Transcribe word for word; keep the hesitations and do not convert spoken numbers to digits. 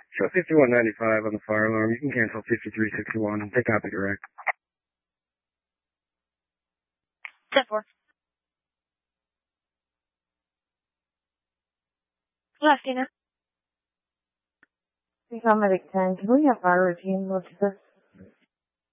Show fifty-one ninety-five on the fire alarm. You can cancel fifty-three sixty-one and take copy direct. ten four. Left, Tina. Paramedic ten, can we have fire routine? What's this?